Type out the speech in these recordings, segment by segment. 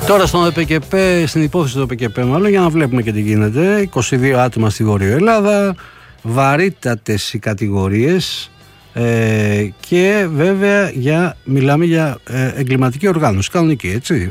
Τώρα στον ΕΠΚΠ, στην υπόθεση του ΕΠΚΠ μάλλον, για να βλέπουμε και τι γίνεται. 22 άτομα στη Βόρειο Ελλάδα, βαρύτατες οι κατηγορίες και βέβαια μιλάμε για εγκληματική οργάνωση, κανονική, έτσι.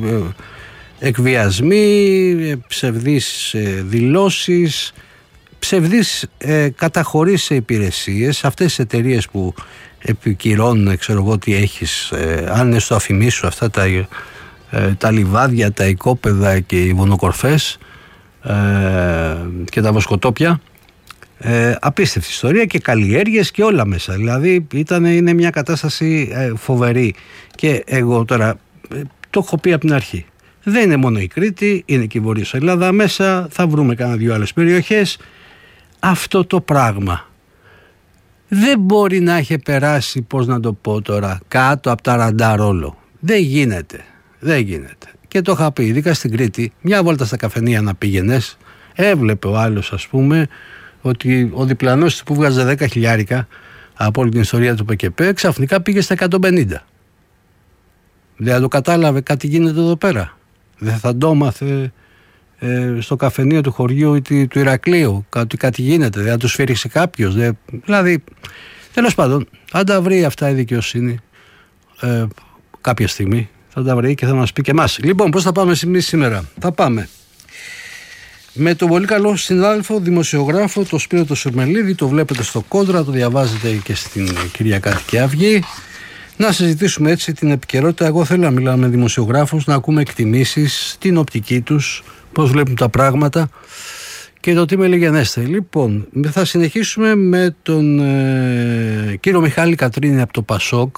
Εκβιασμοί, ψευδείς δηλώσεις, ψευδείς καταχωρήσεις σε υπηρεσίες, αυτές τις εταιρείες που επικυρώνουν, ξέρω εγώ τι έχεις, αν είναι στο αφημί σου αυτά τα λιβάδια, τα οικόπεδα και οι βονοκορφές και τα βοσκοτόπια, απίστευτη ιστορία και καλλιέργειες και όλα μέσα, δηλαδή είναι μια κατάσταση φοβερή. Και εγώ τώρα το έχω πει από την αρχή, δεν είναι μόνο η Κρήτη, είναι και η Βορείος Ελλάδα μέσα, θα βρούμε κάνα δύο άλλες περιοχές. Αυτό το πράγμα δεν μπορεί να έχει περάσει, πώς να το πω τώρα, κάτω από τα ραντάρ όλο. Δεν γίνεται. Και το είχα πει, ειδικά στην Κρήτη, μια βόλτα στα καφενεία να πήγαινες, έβλεπε ο άλλος, ας πούμε, ότι ο διπλανός που βγάζε 10 χιλιάρικα από όλη την ιστορία του ΠΚΠ ξαφνικά πήγε στα 150. Δεν το κατάλαβε κάτι γίνεται εδώ πέρα. Δεν θα το μάθε στο καφενείο του χωριού ή του Ηρακλείου κάτι γίνεται, δεν θα του σφύριξε κάποιος. Δηλαδή, τέλος πάντων, αν τα βρει αυτά η δικαιοσύνη κάποια στιγμή, θα τα βρει και θα μας πει και εμάς. Λοιπόν, πώς θα πάμε εμείς σήμερα? Θα πάμε με τον πολύ καλό συνάδελφο δημοσιογράφο, το Σπύρο το Σουρμελίδη. Το βλέπετε στο Κόντρα, το διαβάζετε και στην Κυριακάτικη Αυγή. Να συζητήσουμε έτσι την επικαιρότητα. Εγώ θέλω να μιλάω με δημοσιογράφους, να ακούμε εκτιμήσεις, την οπτική τους, πώς βλέπουν τα πράγματα και το τι με λεγενέστε. Λοιπόν, θα συνεχίσουμε με τον κύριο Μιχάλη Κατρίνη από το Πασόκ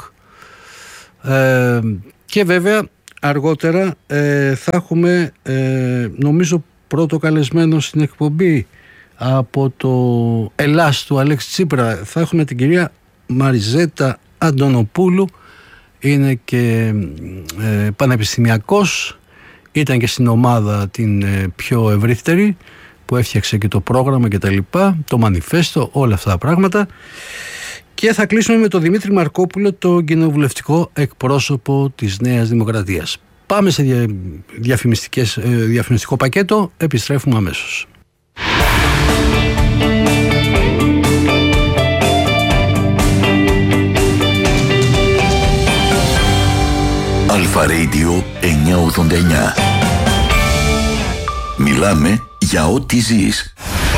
και βέβαια αργότερα θα έχουμε νομίζω πρώτο καλεσμένο στην εκπομπή από το Ελλάς του Αλέξη Τσίπρα. Θα έχουμε την κυρία Μαριζέτα Αντωνοπούλου, είναι και πανεπιστημιακός, ήταν και στην ομάδα την πιο ευρύτερη που έφτιαξε και το πρόγραμμα και τα λοιπά, το μανιφέστο, όλα αυτά τα πράγματα. Και θα κλείσουμε με τον Δημήτρη Μαρκόπουλο, το κοινοβουλευτικό εκπρόσωπο της Νέας Δημοκρατίας. Πάμε σε διαφημιστικό πακέτο, επιστρέφουμε αμέσως. Αλφα Radio 989. Μιλάμε για ό,τι ζεις.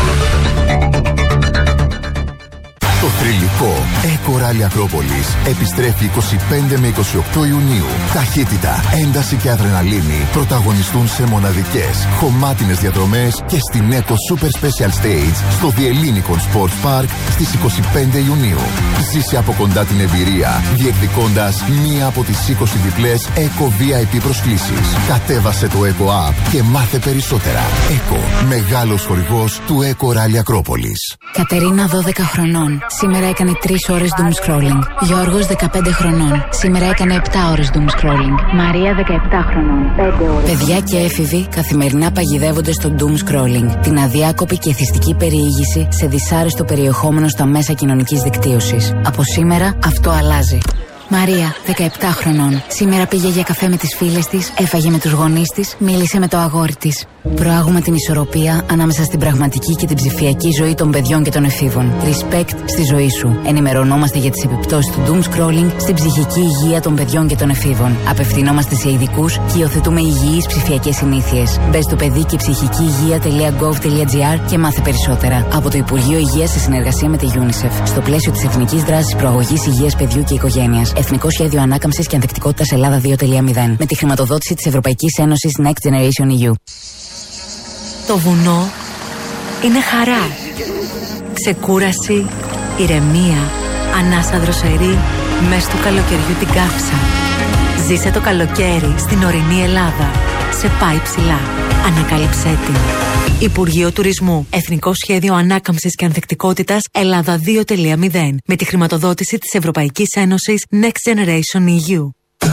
Το θρυλικό Eco Rally Ακρόπολης επιστρέφει 25 με 28 Ιουνίου. Ταχύτητα, ένταση και αδρεναλίνη πρωταγωνιστούν σε μοναδικές, χωμάτινες διαδρομές και στην Eco Super Special Stage στο Διελλήνικον Sports Park στις 25 Ιουνίου. Ζήσε από κοντά την εμπειρία, διεκδικώντας μία από τις 20 διπλές Eco VIP προσκλήσεις. Κατέβασε το Eco App και μάθε περισσότερα. Eco, μεγάλος χορηγός του Eco Rally Ακρόπολης. Κατερίνα, 12 χρονών. Σήμερα έκανε 3 ώρες doom scrolling. Γιώργος, 15 χρονών. Σήμερα έκανε 7 ώρες doom scrolling. Μαρία, 17 χρονών. 5 ώρες. Παιδιά και έφηβοι καθημερινά παγιδεύονται στο doom scrolling, την αδιάκοπη και εθιστική περιήγηση σε δυσάρεστο περιεχόμενο στα μέσα κοινωνικής δικτύωσης. Από σήμερα αυτό αλλάζει. Μαρία, 17 χρονών. Σήμερα πήγε για καφέ με τις φίλες της, έφαγε με τους γονείς της, μίλησε με το αγόρι της. Προάγουμε την ισορροπία ανάμεσα στην πραγματική και την ψηφιακή ζωή των παιδιών και των εφήβων. Respect στη ζωή σου. Ενημερωνόμαστε για τις επιπτώσεις του doom scrolling στην ψυχική υγεία των παιδιών και των εφήβων. Απευθυνόμαστε σε ειδικούς και υιοθετούμε υγιείς ψηφιακές συνήθειες. Μπες στο παιδί και ψυχική υγεία.gov.gr και μάθε περισσότερα. Από το Υπουργείο Υγείας σε συνεργασία με τη UNICEF. Στο πλαίσιο της Εθνικής Δράσης Προαγωγής Υγείας Παιδιού και Οικογένειας. Εθνικό Σχέδιο Ανάκαμψης και Ανθεκτικότητας Ελλάδα 2.0. Με τη χρηματοδότηση της Ευρωπαϊκής Ένωσης Next Generation EU. Το βουνό είναι χαρά, ξεκούραση, ηρεμία, ανάσα δροσερή, μες του καλοκαιριού την καύσα. Ζήσε το καλοκαίρι στην ορεινή Ελλάδα. Σε πάει ψηλά. Ανακάλυψέ την. Υπουργείο Τουρισμού. Εθνικό Σχέδιο Ανάκαμψης και Ανθεκτικότητας Ελλάδα 2.0. Με τη χρηματοδότηση της Ευρωπαϊκής Ένωσης Next Generation EU.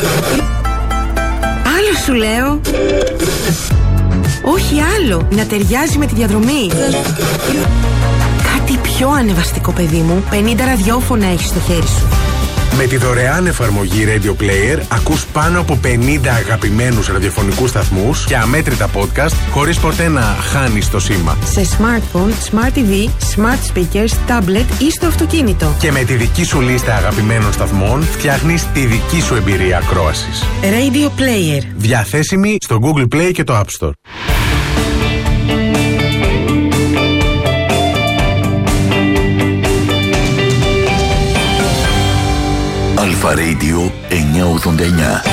Άλλο σου λέω. Όχι άλλο. Να ταιριάζει με τη διαδρομή. Κάτι πιο ανεβαστικό, παιδί μου. 50 ραδιόφωνα έχεις στο χέρι σου. Με τη δωρεάν εφαρμογή Radio Player ακούς πάνω από 50 αγαπημένους ραδιοφωνικούς σταθμούς και αμέτρητα podcast χωρίς ποτέ να χάνεις το σήμα. Σε smartphone, smart TV, smart speakers, tablet ή στο αυτοκίνητο. Και με τη δική σου λίστα αγαπημένων σταθμών φτιάχνεις τη δική σου εμπειρία ακρόασης. Radio Player. Διαθέσιμη στο Google Play και το App Store. Αλφα Radio 989.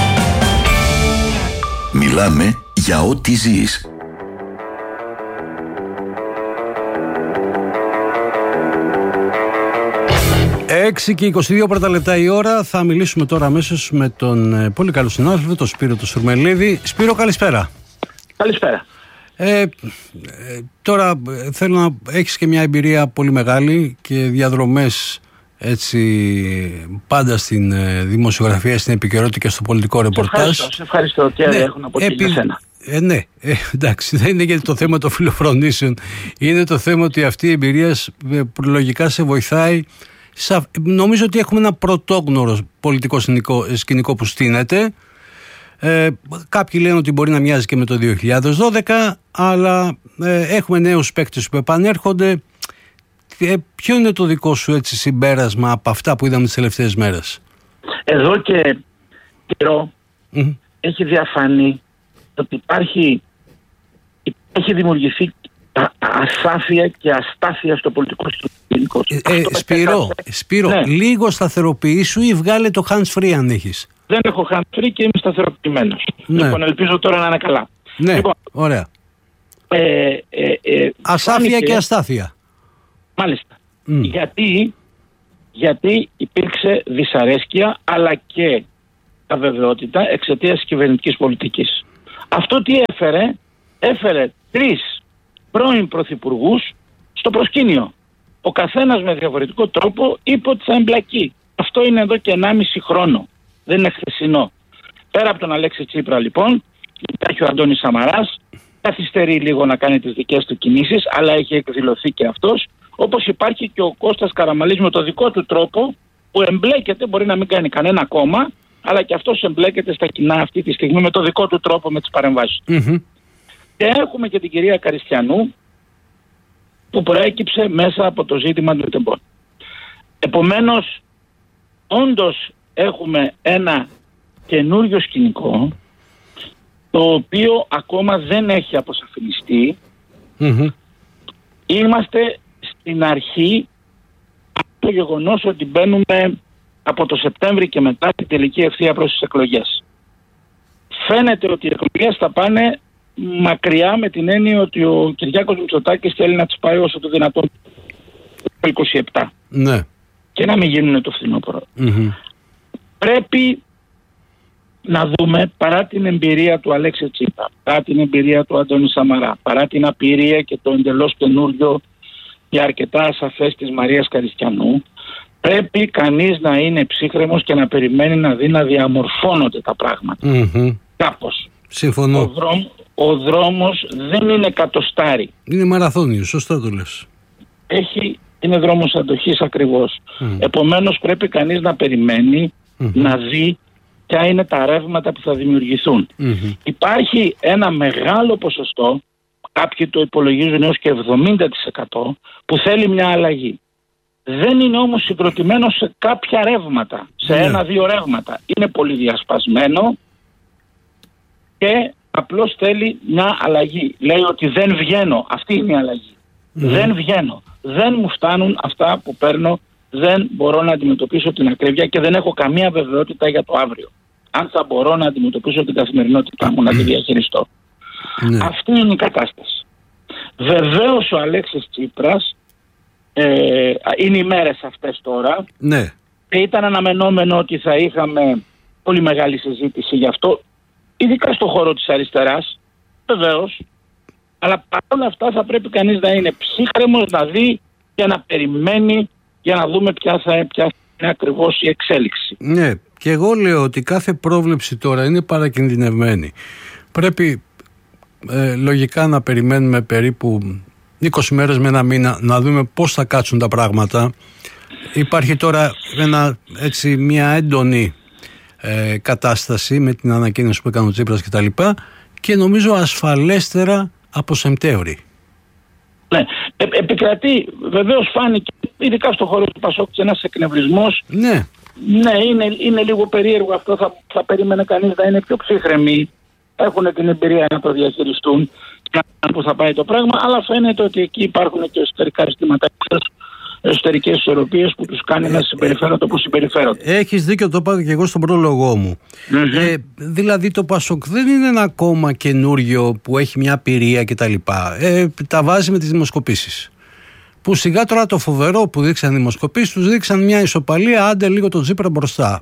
Μιλάμε για ό,τι ζεις. Έξι και 22 πρώτα λεπτά η ώρα. Θα μιλήσουμε τώρα αμέσως με τον πολύ καλό συνάδελφο, τον Σπύρο τον Σουρμελίδη. Σπύρο, καλησπέρα. Καλησπέρα. Τώρα θέλω να έχεις και μια εμπειρία πολύ μεγάλη και διαδρομές έτσι πάντα στην δημοσιογραφία, στην επικαιρότητα και στο πολιτικό ρεπορτάζ. Σε ευχαριστώ και έχω να πω και για σένα. Ναι, εντάξει, δεν είναι γιατί το θέμα των φιλοφρονήσεων. Είναι το θέμα ότι αυτή η εμπειρία προλογικά σε βοηθάει. Νομίζω ότι έχουμε ένα πρωτόγνωρο πολιτικό σκηνικό που στείνεται. Κάποιοι λένε ότι μπορεί να μοιάζει και με το 2012, αλλά έχουμε νέους παίκτες που επανέρχονται. Ποιο είναι το δικό σου έτσι συμπέρασμα από αυτά που είδαμε τις τελευταίες μέρες? Εδώ και καιρό έχει διαφανεί ότι έχει δημιουργηθεί ασάφεια και αστάθεια στο πολιτικό σκηνικό. Σπύρο, ναι. Λίγο σταθεροποιήσου ή βγάλε το hands free αν έχεις. Δεν έχω hands free και είμαι σταθεροποιημένος. Ναι. Λοιπόν, ελπίζω τώρα να είναι καλά. Ναι, λοιπόν, ωραία. Ασάφεια και αστάθεια. Μάλιστα. Γιατί υπήρξε δυσαρέσκεια αλλά και αβεβαιότητα εξαιτίας της κυβερνητικής πολιτικής. Αυτό τι έφερε? Έφερε 3 πρώην πρωθυπουργούς στο προσκήνιο. Ο καθένας με διαφορετικό τρόπο είπε ότι θα εμπλακεί. Αυτό είναι εδώ και 1,5 χρόνο. Δεν είναι χθεσινό. Πέρα από τον Αλέξη Τσίπρα λοιπόν υπάρχει ο Αντώνης Σαμαράς. Καθυστερεί λίγο να κάνει τις δικές του κινήσεις, αλλά έχει εκδηλωθεί και αυτός. Όπως υπάρχει και ο Κώστας Καραμανλής με το δικό του τρόπο που εμπλέκεται, μπορεί να μην κάνει κανένα κόμμα, αλλά και αυτός εμπλέκεται στα κοινά αυτή τη στιγμή με το δικό του τρόπο με τις παρεμβάσεις. Και έχουμε και την κυρία Καριστιανού που προέκυψε μέσα από το ζήτημα του Τεμπών. Επομένως, όντως έχουμε ένα καινούριο σκηνικό το οποίο ακόμα δεν έχει αποσαφινιστεί. Είμαστε στην αρχή από το γεγονός ότι μπαίνουμε από το Σεπτέμβρη και μετά την τελική ευθεία προς τις εκλογές. Φαίνεται ότι οι εκλογές θα πάνε μακριά με την έννοια ότι ο Κυριάκος Μητσοτάκης θέλει να τις πάει όσο το δυνατόν το 27. Ναι. Και να μην γίνουν το φθινόπωρο. Πρέπει να δούμε, παρά την εμπειρία του Αλέξη Τσίπρα, παρά την εμπειρία του Αντώνη Σαμαρά, παρά την απειρία και το εντελώς καινούριο και αρκετά ασαφές της Μαρίας Καριστιανού, πρέπει κανείς να είναι ψύχρεμος και να περιμένει να δει να διαμορφώνονται τα πράγματα. Κάπως. Συμφωνώ. Ο δρόμος δεν είναι κατοστάρι. Είναι μαραθώνιος, σωστά το λες. Είναι δρόμος αντοχής ακριβώς. Επομένως πρέπει κανείς να περιμένει να δει ποια είναι τα ρεύματα που θα δημιουργηθούν. Υπάρχει ένα μεγάλο ποσοστό, κάποιοι το υπολογίζουν έως και 70%, που θέλει μια αλλαγή. Δεν είναι όμως συγκροτημένο σε κάποια ρεύματα, σε 1-2 ρεύματα. Είναι πολύ διασπασμένο και απλώς θέλει μια αλλαγή. Λέει ότι δεν βγαίνω, αυτή είναι η αλλαγή. Δεν βγαίνω, δεν μου φτάνουν αυτά που παίρνω, δεν μπορώ να αντιμετωπίσω την ακρίβεια και δεν έχω καμία βεβαιότητα για το αύριο. Αν θα μπορώ να αντιμετωπίσω την καθημερινότητά μου, να τη διαχειριστώ. Αυτή είναι η κατάσταση. Βεβαίως ο Αλέξης Τσίπρας είναι οι μέρες αυτές τώρα. Ήταν αναμενόμενο ότι θα είχαμε πολύ μεγάλη συζήτηση γι' αυτό, ειδικά στον χώρο της αριστεράς, βεβαίως. Αλλά παρόλα αυτά θα πρέπει κανείς να είναι ψύχρεμος, να δει και να περιμένει για να δούμε ποια θα είναι ακριβώς η εξέλιξη. Ναι, και εγώ λέω ότι κάθε πρόβλεψη τώρα είναι παρακινδυνευμένη. Πρέπει λογικά να περιμένουμε περίπου 20 μέρες με ένα μήνα να δούμε πώς θα κάτσουν τα πράγματα. Υπάρχει τώρα μια έντονη κατάσταση με την ανακοίνωση που έκανε ο Τσίπρας και τα λοιπά, και νομίζω ασφαλέστερα από Σεπτέμβρη. Ναι, επικρατεί, βεβαίως φάνηκε, ειδικά στο χώρο του Πασόκ, ένας εκνευρισμός. Ναι. Ναι, είναι λίγο περίεργο αυτό, θα περίμενε κανείς να είναι πιο ψύχρεμοι, έχουν την εμπειρία να το διαχειριστούν που θα πάει το πράγμα, αλλά φαίνεται ότι εκεί υπάρχουν και εσωτερικά ζητήματα, εσωτερικές ισορροπίες που τους κάνει να συμπεριφέρονται όπως συμπεριφέρονται. Έχεις δίκιο, το είπα και εγώ στον πρόλογό μου. Δηλαδή το Πασόκ δεν είναι ένα κόμμα καινούριο που έχει μια πειρία κτλ. Τα βάζει με τις δημοσκοπήσεις. Που σιγά τώρα το φοβερό που δείξαν οι δημοσκοπήσεις, τους δείξαν μια ισοπαλία, άντε λίγο τον Τσίπρα μπροστά.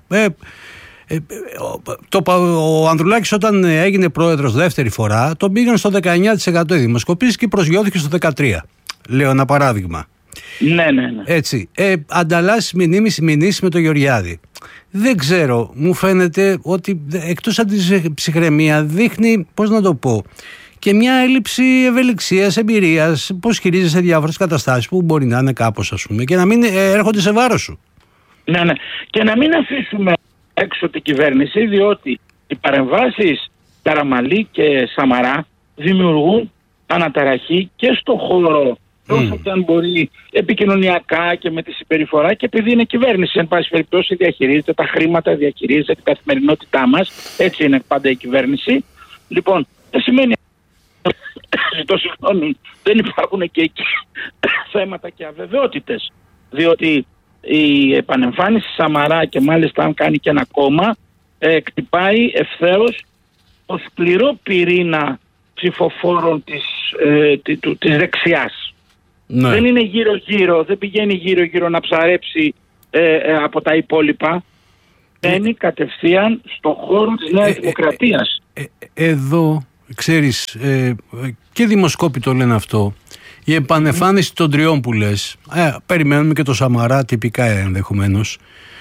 Ο Ανδρουλάκης όταν έγινε πρόεδρος δεύτερη φορά, τον πήγαν στο 19% οι δημοσκοπήσεις και προσγειώθηκε στο 13%. Λέω ένα παράδειγμα. Ναι. Έτσι. Ανταλλάσσει μηνύσεις με τον Γεωργιάδη. Δεν ξέρω, μου φαίνεται ότι εκτός από τη ψυχραιμία δείχνει, πώς να το πω, και μια έλλειψη ευελιξίας, εμπειρίας, πώς χειρίζεσαι διάφορες καταστάσεις που μπορεί να είναι κάπως, ας πούμε, και να μην έρχονται σε βάρος σου. Ναι. Και να μην αφήσουμε έξω την κυβέρνηση, διότι οι παρεμβάσεις Καραμαλή και Σαμαρά δημιουργούν αναταραχή και στο χώρο, όσο και αν μπορεί, επικοινωνιακά και με τη συμπεριφορά, και επειδή είναι κυβέρνηση, εν πάση περιπτώσει διαχειρίζεται τα χρήματα, διαχειρίζεται την καθημερινότητά μας, έτσι είναι πάντα η κυβέρνηση. Λοιπόν, δεν σημαίνει ζητώ συγγνώμη, δεν υπάρχουν και εκεί θέματα και αβεβαιότητες, διότι η επανεμφάνιση Σαμαρά, και μάλιστα αν κάνει και ένα κόμμα, κτυπάει ευθέως το σκληρό πυρήνα ψηφοφόρων της δεξιάς. Ναι. Δεν είναι γύρω-γύρω, δεν πηγαίνει γύρω-γύρω να ψαρέψει από τα υπόλοιπα. Μπαίνει κατευθείαν στο χώρο της Νέας Δημοκρατίας. Εδώ, ξέρεις, και δημοσκόποι το λένε αυτό. Η επανεμφάνιση των τριών που λες, περιμένουμε και το Σαμαρά τυπικά ενδεχομένως,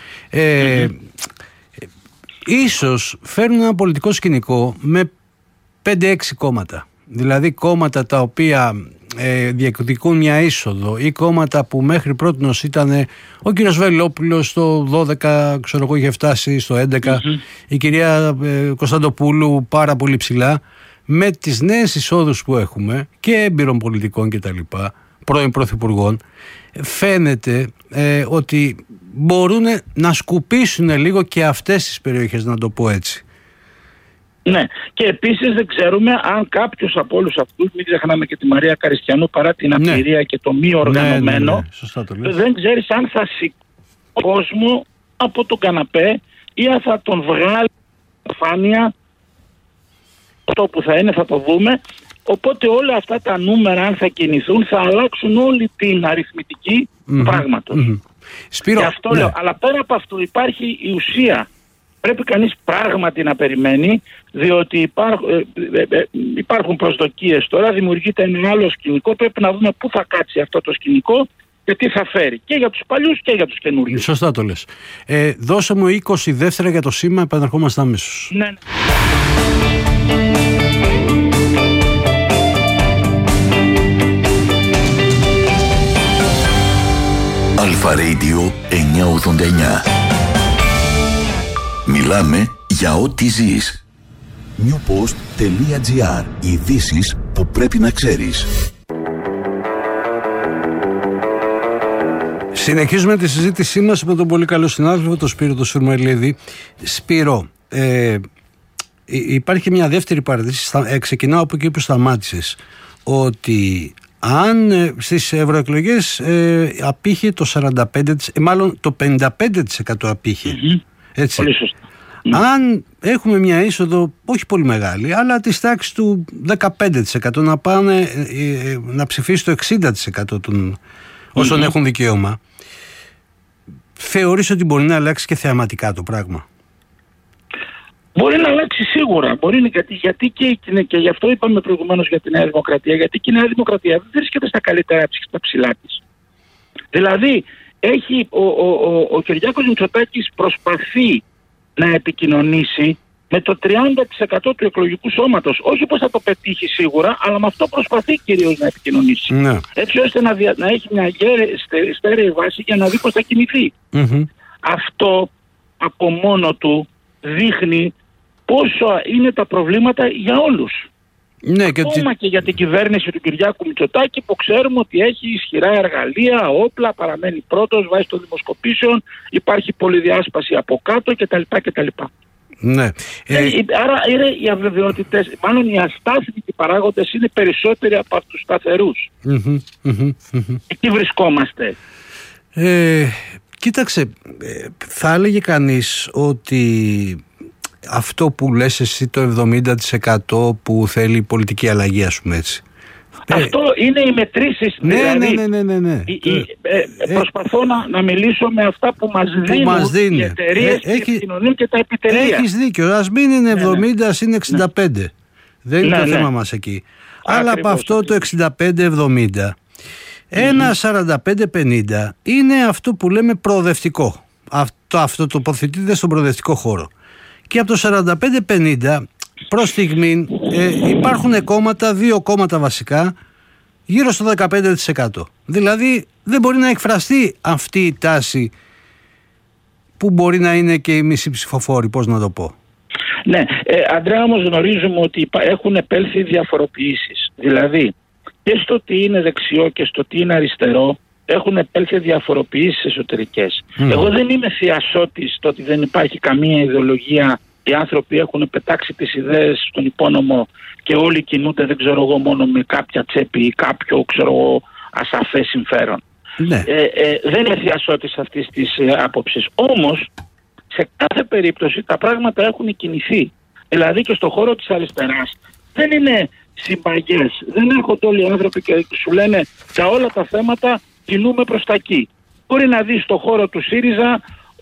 ίσως φέρνουν ένα πολιτικό σκηνικό με 5-6 κόμματα. Δηλαδή κόμματα τα οποία διεκδικούν μια είσοδο, ή κόμματα που μέχρι πρότινος ήταν ο κύριος Βελόπουλος στο 12, ξέρω εγώ, είχε φτάσει στο 11, η κυρία Κωνσταντοπούλου πάρα πολύ ψηλά. Με τις νέες εισόδους που έχουμε και έμπειρων πολιτικών και τα λοιπά, πρώην πρωθυπουργών, φαίνεται ότι μπορούν να σκουπίσουν λίγο και αυτές τις περιοχές, να το πω έτσι. Ναι, και επίσης δεν ξέρουμε αν κάποιος από όλους αυτούς, μην ξεχνάμε και τη Μαρία Καριστιανού, παρά την απειρία και το μη οργανωμένο, Σωστά το λες. Δεν ξέρεις αν θα σηκώσει κόσμο από τον καναπέ ή αν θα τον βγάλει φάνεια. Αυτό που θα είναι θα το δούμε. Οπότε όλα αυτά τα νούμερα, αν θα κινηθούν, θα αλλάξουν όλη την αριθμητική πράγματος. Σπύρο, και αυτό λέω. Αλλά πέρα από αυτό υπάρχει η ουσία. Πρέπει κανείς πράγματι να περιμένει, διότι υπάρχουν προσδοκίες τώρα, δημιουργείται ένα άλλο σκηνικό, πρέπει να δούμε πού θα κάτσει αυτό το σκηνικό και τι θα φέρει και για τους παλιούς και για τους καινούριους. Σωστά το λες. Δώσε μου 20 δεύτερα για το σήμα, επαναρχόμαστε αμέσως. Ναι. Αλφα Radio 989. Μιλάμε για ό,τι ζεις. newpost.gr. Ειδήσεις που πρέπει να ξέρεις. Συνεχίζουμε τη συζήτησή μας με τον πολύ καλό συνάδελφο, τον Σπύρο τον Σουρμελίδη. Σπύρο, υπάρχει μια δεύτερη παρατήρηση, ξεκινάω από εκεί που σταμάτησες, ότι αν στις ευρωεκλογές απήχε το 45%, μάλλον το 55% απήχε. Έτσι. Πολύ σωστά. Αν έχουμε μια είσοδο όχι πολύ μεγάλη, αλλά της τάξης του 15%, να πάνε να ψηφίσει το 60% των όσων έχουν δικαίωμα, θεωρείς ότι μπορεί να αλλάξει και θεαματικά το πράγμα? Μπορεί να αλλάξει σίγουρα. Μπορεί, γιατί και γι' αυτό είπαμε προηγουμένως για τη Νέα Δημοκρατία. Γιατί και η Νέα Δημοκρατία δεν βρίσκεται στα καλύτερα στα ψηλά της. Δηλαδή, ο Κυριάκος Μητσοτάκης προσπαθεί να επικοινωνήσει με το 30% του εκλογικού σώματος. Όχι πως θα το πετύχει σίγουρα, αλλά με αυτό προσπαθεί κυρίως να επικοινωνήσει. Ναι. Έτσι ώστε να έχει μια στέρεη βάση για να δει πως θα κινηθεί. Αυτό από μόνο του δείχνει πόσο είναι τα προβλήματα για όλους. Ναι, Ακόμα και για την κυβέρνηση του Κυριάκου Μητσοτάκη, που ξέρουμε ότι έχει ισχυρά εργαλεία, όπλα, παραμένει πρώτος βάσει των δημοσκοπήσεων, υπάρχει πολυδιάσπαση από κάτω κτλ. Ναι. Άρα οι αβεβαιότητες, μάλλον οι αστάθμητοι παράγοντες είναι περισσότεροι από τους σταθερούς. Εκεί βρισκόμαστε. Κοίταξε, θα έλεγε κανείς ότι αυτό που λες εσύ, το 70% που θέλει η πολιτική αλλαγή, ας πούμε έτσι. Αυτό είναι οι μετρήσεις. Ναι. Προσπαθώ να μιλήσω με αυτά που μας δίνουν οι εταιρείες και επικοινωνούν και τα επιτελεία. Έχεις δίκιο. Ας μην είναι 70, ας είναι 65. Δεν είναι το θέμα μας εκεί. Αλλά από αυτό το 65-70, ένα 45-50 είναι αυτό που λέμε προοδευτικό. Αυτό τοποθετείται στον προοδευτικό χώρο. Και από το 45-50 προς στιγμή υπάρχουν κόμματα, 2 κόμματα βασικά, γύρω στο 15%. Δηλαδή δεν μπορεί να εκφραστεί αυτή η τάση που μπορεί να είναι και οι μισοί ψηφοφόροι, πώς να το πω. Ναι, Αντρέα, όμως γνωρίζουμε ότι έχουν επέλθει διαφοροποιήσεις. Δηλαδή και στο τι είναι δεξιό και στο τι είναι αριστερό έχουν επέλθει διαφοροποιήσεις εσωτερικές. Εγώ δεν είμαι θειασότης το ότι δεν υπάρχει καμία ιδεολογία. Οι άνθρωποι έχουν πετάξει τις ιδέες στον υπόνομο και όλοι κινούνται, δεν ξέρω εγώ, μόνο με κάποια τσέπη ή κάποιο, ξέρω εγώ, ασαφές συμφέρον. Ναι. Δεν είναι θειασότης αυτής της άποψης. Όμως, σε κάθε περίπτωση τα πράγματα έχουν κινηθεί. Δηλαδή και στον χώρο της αριστεράς δεν είναι συμπαγές. Δεν έρχονται όλοι οι άνθρωποι και σου λένε για όλα τα θέματα κινούμε προς τα εκεί. Μπορεί να δεις στον χώρο του ΣΥΡΙΖΑ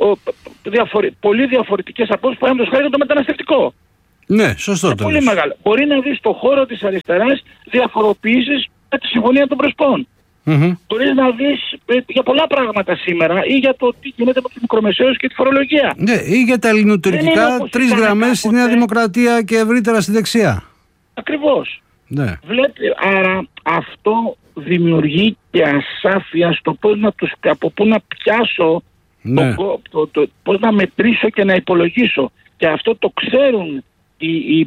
πολύ διαφορετικές απόψεις, παραδείγματος χάρη για το μεταναστευτικό. Ναι, σωστό το πολύ μεγάλο. Μπορεί να δεις στον χώρο της αριστεράς διαφοροποιήσεις με τη Συμφωνία των Πρεσπών. Μπορείς να δεις για πολλά πράγματα σήμερα ή για το τι γίνεται με τους μικρομεσαίους και τη φορολογία. Ναι, ή για τα ελληνοτουρκικά, 3 γραμμές στη Νέα Δημοκρατία και ευρύτερα στη δεξιά. Ακριβώς. Ναι. Άρα αυτό δημιουργεί και ασάφεια στο από πού να πιάσω, ναι, πώς να μετρήσω και να υπολογίσω. Και αυτό το ξέρουν οι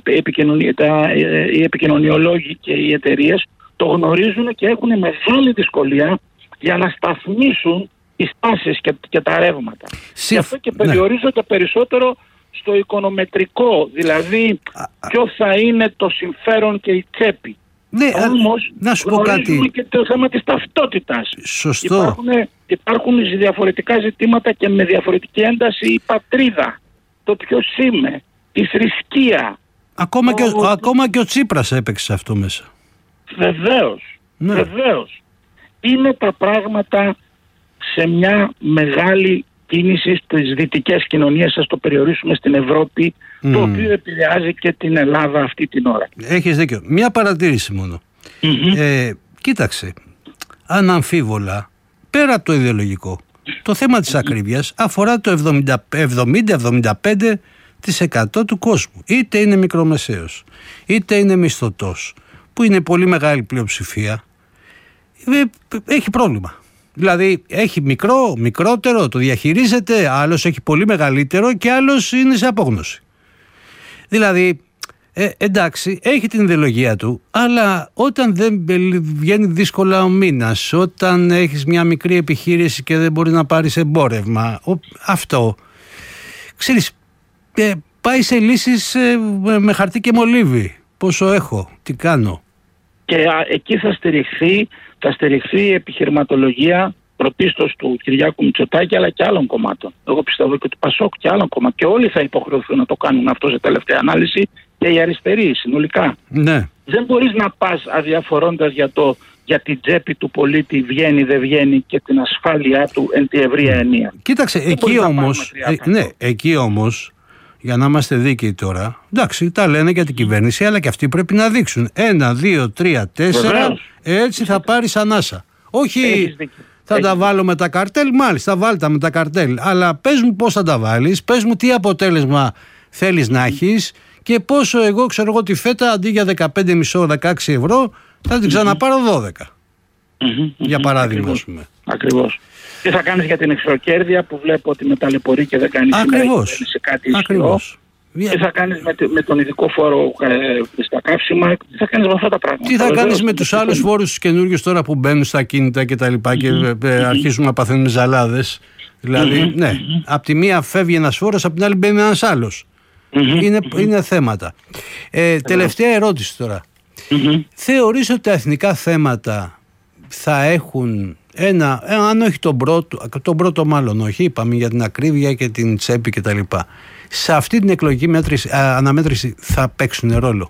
επικοινωνιολόγοι και οι εταιρείες, το γνωρίζουν και έχουν μεγάλη δυσκολία για να σταθμίσουν τις τάσεις και τα ρεύματα. Γι' αυτό και περιορίζω και περισσότερο στο οικονομετρικό, δηλαδή ποιο θα είναι το συμφέρον και η τσέπη. Ναι, όμως να σου πω κάτι. Και το θέμα της ταυτότητας. Σωστό. Υπάρχουν διαφορετικά ζητήματα και με διαφορετική ένταση η πατρίδα, το ποιος είμαι, η θρησκεία. Ακόμα και ο Τσίπρας έπαιξε αυτό μέσα. Βεβαίως, ναι. Βεβαίως. Είναι τα πράγματα σε μια μεγάλη κίνηση στις δυτικές κοινωνίες, ας το περιορίσουμε στην Ευρώπη, το οποίο επηρεάζει και την Ελλάδα αυτή την ώρα. Έχεις δίκιο. Μια παρατήρηση μόνο. Κοίταξε, αναμφίβολα, πέρα από το ιδεολογικό, το θέμα της ακρίβειας αφορά το 70-75% του κόσμου. Είτε είναι μικρομεσαίος, είτε είναι μισθωτός, που είναι πολύ μεγάλη πλειοψηφία, έχει πρόβλημα. Δηλαδή έχει μικρότερο, το διαχειρίζεται, άλλος έχει πολύ μεγαλύτερο και άλλος είναι σε απόγνωση. Δηλαδή, εντάξει, έχει την ιδεολογία του, αλλά όταν δεν βγαίνει δύσκολα ο μήνας, όταν έχεις μια μικρή επιχείρηση και δεν μπορείς να πάρεις εμπόρευμα, αυτό, ξέρεις, πάει σε λύσεις με χαρτί και μολύβι. Πόσο έχω, τι κάνω. Και εκεί θα στηριχθεί η επιχειρηματολογία πρωτίστως του Κυριάκου Μητσοτάκη, αλλά και άλλων κομμάτων. Εγώ πιστεύω και του Πασόκ και άλλων κομμάτων. Και όλοι θα υποχρεωθούν να το κάνουν αυτό σε τελευταία ανάλυση, και οι αριστεροί συνολικά. Ναι. Δεν μπορείς να πας αδιαφορώντας για την τσέπη του πολίτη βγαίνει, δεν βγαίνει και την ασφάλειά του εν τη ευρεία ενία. Κοίταξε, εκεί όμως, για να είμαστε δίκαιοι τώρα, εντάξει, τα λένε για την κυβέρνηση, αλλά και αυτοί πρέπει να δείξουν 1, 2, 3, 4, έτσι θα πάρεις ανάσα. Όχι θα τα βάλω με τα καρτέλ, μάλιστα βάλτε με τα καρτέλ, αλλά πες μου πώς θα τα βάλεις, πες μου τι αποτέλεσμα θέλεις να έχεις και πόσο εγώ ξέρω εγώ τη φέτα αντί για 15,5-16 ευρώ θα την ξαναπάρω 12. Για παράδειγμα, ας πούμε. Ακριβώς. Τι θα κάνεις για την εξωκέρδεια που βλέπω ότι με ταλαιπωρεί και δεν κάνεις σε κάτι ισχυρό. Τι θα κάνεις με τον ειδικό φόρο στα καύσιμα, τι θα κάνεις με αυτά τα πράγματα. Τι θα κάνεις με τους άλλους φόρους τους καινούριους τώρα που μπαίνουν στα κίνητα και τα λοιπά και αρχίζουν να παθαίνουν ζαλάδες. Δηλαδή, ναι, απ' τη μία φεύγει ένας φόρος, απ' την άλλη μπαίνει ένας άλλος. Είναι θέματα. Τελευταία ερώτηση τώρα. Θεωρείς ότι τα εθνικά θέματα θα έχουν αν όχι τον πρώτο μάλλον όχι, είπαμε για την ακρίβεια και την τσέπη και τα λοιπά, σε αυτή την εκλογική αναμέτρηση θα παίξουν ρόλο?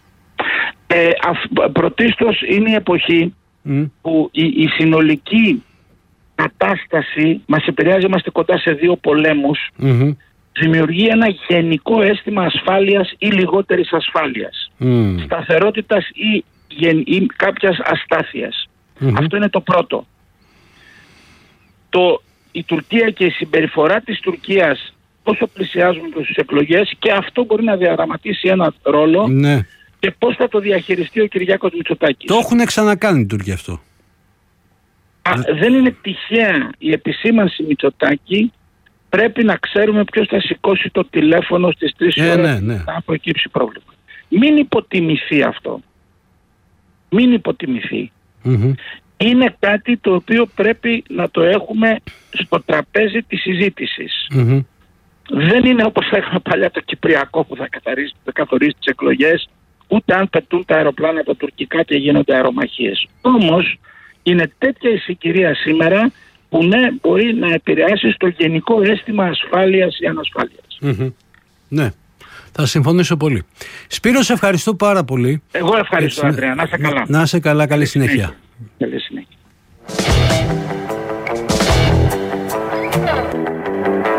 Πρωτίστως είναι η εποχή που η συνολική κατάσταση μας επηρεάζει, είμαστε κοντά σε 2 πολέμους, δημιουργεί ένα γενικό αίσθημα ασφάλειας ή λιγότερης ασφάλειας, σταθερότητας ή κάποιας αστάθειας. Αυτό είναι το πρώτο. Η Τουρκία και η συμπεριφορά της Τουρκίας όσο πλησιάζουν προς τις εκλογές, και αυτό μπορεί να διαδραματίσει ένα ρόλο, και πώς θα το διαχειριστεί ο Κυριάκος Μητσοτάκης. Το έχουν ξανακάνει οι Τούρκοι αυτό. Δεν είναι τυχαία η επισήμανση Μητσοτάκη. Πρέπει να ξέρουμε ποιος θα σηκώσει το τηλέφωνο στις 3 ώρες θα προκύψει πρόβλημα. Μην υποτιμηθεί αυτό. Μην υποτιμηθεί. Είναι κάτι το οποίο πρέπει να το έχουμε στο τραπέζι της συζήτησης. Δεν είναι όπως λέγαμε παλιά το Κυπριακό που θα καθορίσει τις εκλογές, ούτε αν πετούν τα αεροπλάνα τα τουρκικά και γίνονται αερομαχίες. Όμως είναι τέτοια η συγκυρία σήμερα που μπορεί να επηρεάσει στο γενικό αίσθημα ασφάλειας ή ανασφάλειας. Ναι, θα συμφωνήσω πολύ. Σπύρο, σε ευχαριστώ πάρα πολύ. Εγώ ευχαριστώ, Ανδρέα. Να είσαι καλά. Να είσαι καλά, καλή συνέχεια. Καλή συνέχεια.